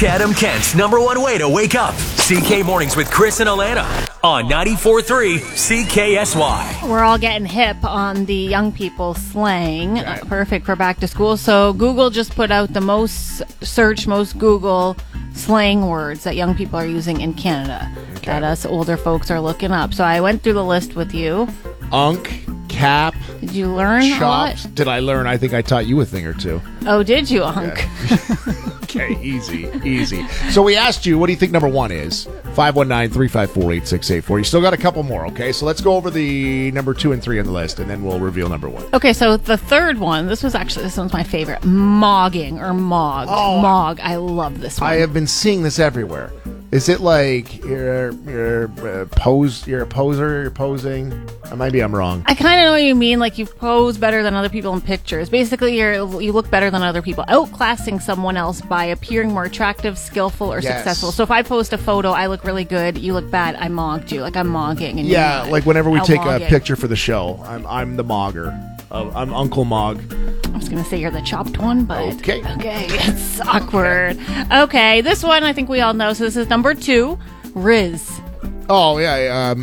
Chatham, Kent's #1 way to wake up. CK Mornings with Chris and Alana on 94.3 CKSY. We're all getting hip on the young people slang. Perfect for back to school. So Google just put out the most Google slang words that young people are using in Canada that us older folks are looking up. So I went through the list with you. Unk, cap. Did you learn a lot? Chops. Did I learn? I think I taught you a thing or two. Oh, did you, Unk? Okay, easy. So we asked you, what do you think number one is? 519-354-8684. You still got a couple more, okay? So let's go over the number 2 and 3 on the list, and then we'll reveal number 1. Okay, so the third one, this one's my favorite. Mogging or mogged. Oh. Mog. I love this one. I have been seeing this everywhere. Is it like you're a poser, you're posing? Maybe I'm wrong. I kind of know what you mean. Like you pose better than other people in pictures. Basically, you look better than other people, outclassing someone else by appearing more attractive, skillful, or successful. So if I post a photo, I look really good. You look bad. I mogged you. Like I'm mogging. And yeah, like whenever we take a mogging. picture for the show, I'm the mogger. I'm Uncle Mog. I was going to say you're the chopped one, but Okay, it's awkward. Okay, this one I think we all know. So this is number 2, Riz. Oh yeah,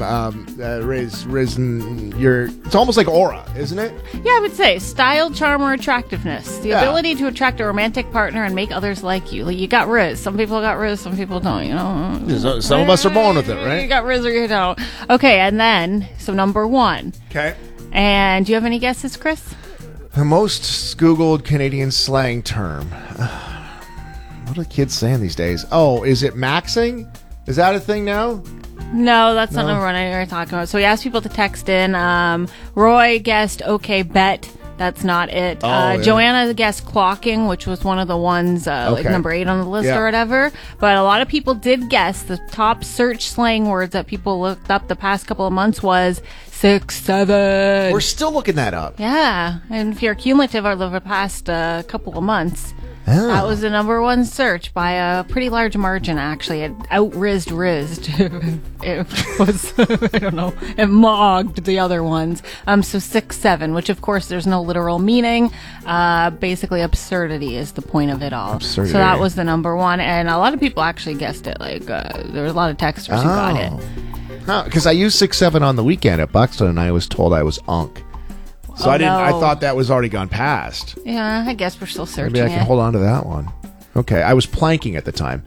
Riz, and it's almost like aura, isn't it? Yeah, I would say style, charm, or attractiveness. The ability to attract a romantic partner and make others like you. Like you got Riz. Some people got Riz, some people don't. You know, Some of us are born with it, right? You got Riz or you don't. Okay, and then number 1. Okay. And do you have any guesses, Chris? The most Googled Canadian slang term. What are kids saying these days? Oh, is it maxing? Is that a thing now? No, that's not number 1 I were talking about. So we asked people to text in. Roy guessed okay, bet. That's not it. Joanna guessed clocking, which was one of the ones like number 8 on the list or whatever. But a lot of people did guess the top search slang words that people looked up the past couple of months was 6-7. We're still looking that up. Yeah, and if you're cumulative over the past couple of months, that was the number 1 search by a pretty large margin, actually. It out-rizzed. It was, I don't know, it mogged the other ones. So 6-7, which of course there's no literal meaning. Basically absurdity is the point of it all. Absurdity. So that was the number 1, and a lot of people actually guessed it. Like, there were a lot of texters who got it. No, because I used 6-7 on the weekend at Buxton, and I was told I was unk. So I thought that was already gone past. Yeah, I guess we're still searching. Maybe I can hold on to that one. Okay, I was planking at the time.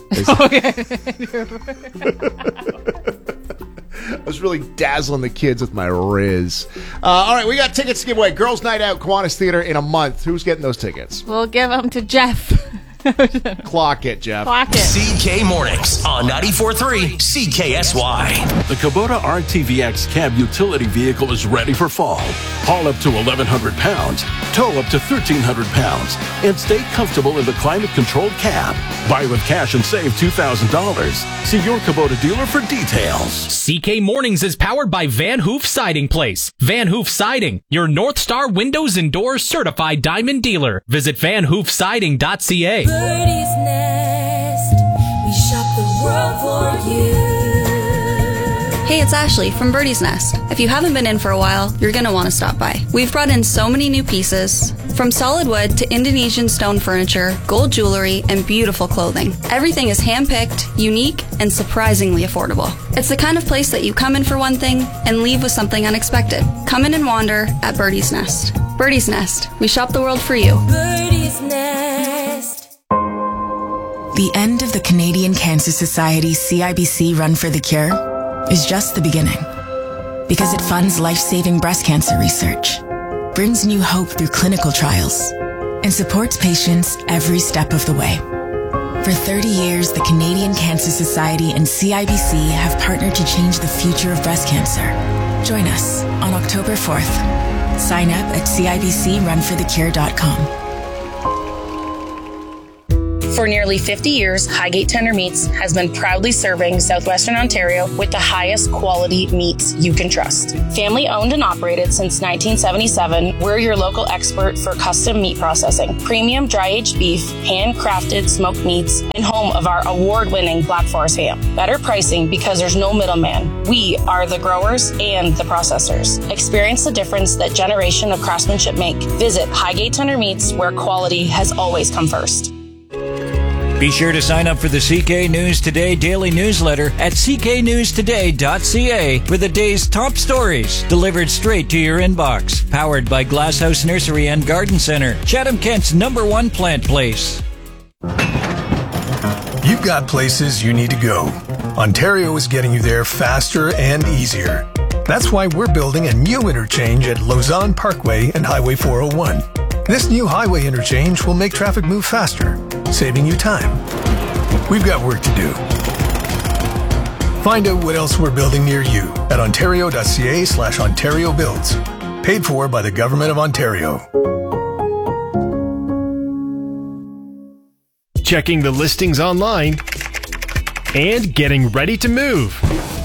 I was really dazzling the kids with my Riz. All right, we got tickets to give away. Girls' Night Out, Kiwanis Theater in a month. Who's getting those tickets? We'll give them to Jeff. Clock it, Jeff. Clock it. CK Mornings on 94.3 CKSY. The Kubota RTVX cab utility vehicle is ready for fall. Haul up to 1,100 pounds, tow up to 1,300 pounds, and stay comfortable in the climate-controlled cab. Buy with cash and save $2,000. See your Kubota dealer for details. CK Mornings is powered by Van Hoof Siding Place. Van Hoof Siding, your North Star Windows and Doors certified diamond dealer. Visit vanhoofsiding.ca. Birdie's Nest, we shop the world for you. Hey, it's Ashley from Birdie's Nest. If you haven't been in for a while, you're going to want to stop by. We've brought in so many new pieces, from solid wood to Indonesian stone furniture, gold jewelry, and beautiful clothing. Everything is hand-picked, unique, and surprisingly affordable. It's the kind of place that you come in for one thing and leave with something unexpected. Come in and wander at Birdie's Nest. Birdie's Nest, we shop the world for you. Birdie's Nest. The end of the Canadian Cancer Society CIBC Run for the Cure is just the beginning, because it funds life-saving breast cancer research, brings new hope through clinical trials, and supports patients every step of the way. For 30 years, the Canadian Cancer Society and CIBC have partnered to change the future of breast cancer. Join us on October 4th. Sign up at cibcrunforthecure.com. For nearly 50 years, Highgate Tender Meats has been proudly serving Southwestern Ontario with the highest quality meats you can trust. Family owned and operated since 1977, we're your local expert for custom meat processing, premium dry-aged beef, handcrafted smoked meats, and home of our award-winning Black Forest ham. Better pricing because there's no middleman. We are the growers and the processors. Experience the difference that generation of craftsmanship make. Visit Highgate Tender Meats, where quality has always come first. Be sure to sign up for the CK News Today daily newsletter at cknewstoday.ca for the day's top stories delivered straight to your inbox. Powered by Glasshouse Nursery and Garden Center, Chatham-Kent's #1 plant place. You've got places you need to go. Ontario is getting you there faster and easier. That's why we're building a new interchange at Lausanne Parkway and Highway 401. This new highway interchange will make traffic move faster, saving you time. We've got work to do. Find out what else we're building near you at ontario.ca/Ontario Builds. Paid for by the Government of Ontario. Checking the listings online and getting ready to move.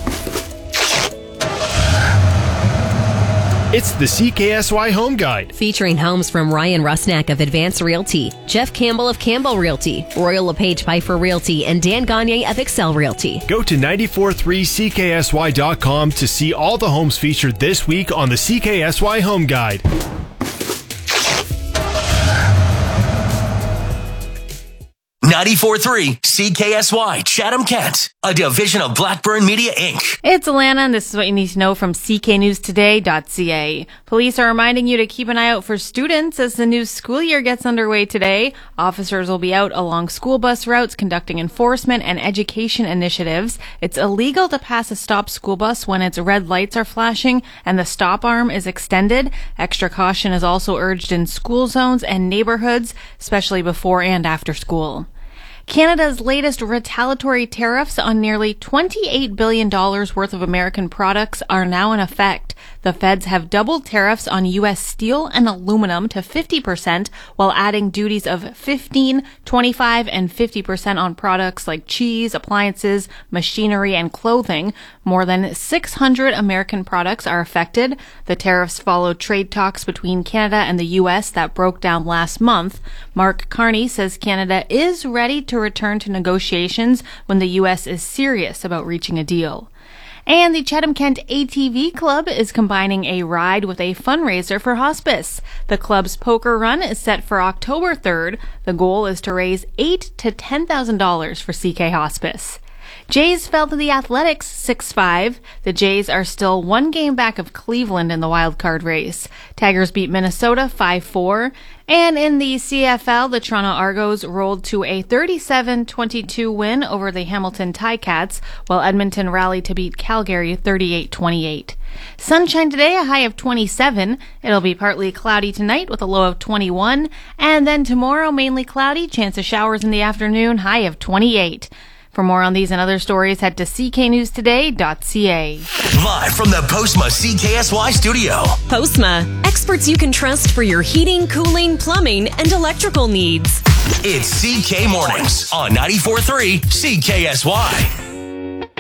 It's the CKSY Home Guide. Featuring homes from Ryan Rusnak of Advance Realty, Jeff Campbell of Campbell Realty, Royal LePage Piper Realty, and Dan Gagne of Excel Realty. Go to 943CKSY.com to see all the homes featured this week on the CKSY Home Guide. 94.3 CKSY Chatham-Kent, a division of Blackburn Media Inc. It's Alana, and this is what you need to know from cknewstoday.ca. Police are reminding you to keep an eye out for students as the new school year gets underway today. Officers will be out along school bus routes conducting enforcement and education initiatives. It's illegal to pass a stopped school bus when its red lights are flashing and the stop arm is extended. Extra caution is also urged in school zones and neighborhoods, especially before and after school. Canada's latest retaliatory tariffs on nearly $28 billion worth of American products are now in effect. The feds have doubled tariffs on U.S. steel and aluminum to 50%, while adding duties of 15%, 25%, and 50% on products like cheese, appliances, machinery, and clothing. More than 600 American products are affected. The tariffs follow trade talks between Canada and the U.S. that broke down last month. Mark Carney says Canada is ready to return to negotiations when the U.S. is serious about reaching a deal. And the Chatham-Kent ATV Club is combining a ride with a fundraiser for hospice. The club's poker run is set for October 3rd. The goal is to raise $8,000 to $10,000 for CK Hospice. Jays fell to the Athletics 6-5. The Jays are still one game back of Cleveland in the wild card race. Tigers beat Minnesota 5-4. And in the CFL, the Toronto Argos rolled to a 37-22 win over the Hamilton Ticats, while Edmonton rallied to beat Calgary 38-28. Sunshine today, a high of 27. It'll be partly cloudy tonight with a low of 21. And then tomorrow, mainly cloudy, chance of showers in the afternoon, high of 28. For more on these and other stories, head to cknewstoday.ca. Live from the Postma CKSY studio. Postma, experts you can trust for your heating, cooling, plumbing, and electrical needs. It's CK Mornings on 94.3 CKSY.